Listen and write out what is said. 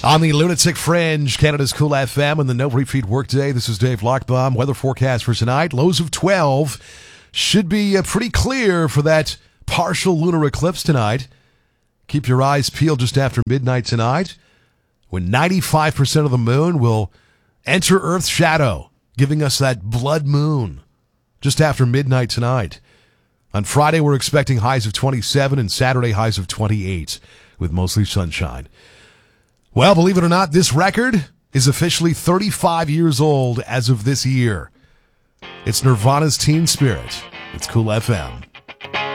On the Lunatic Fringe, Canada's Cool FM and the No Repeat Workday, this is Dave Lockbaum. Weather forecast for tonight, lows of 12. Should be pretty clear for that partial lunar eclipse tonight. Keep your eyes peeled just after midnight tonight, when 95% of the moon will enter Earth's shadow, giving us that blood moon just after midnight tonight. On Friday, we're expecting highs of 27 and Saturday highs of 28 with mostly sunshine. Well, believe it or not, this record is officially 35 years old as of this year. It's Nirvana's Teen Spirit. It's Cool FM.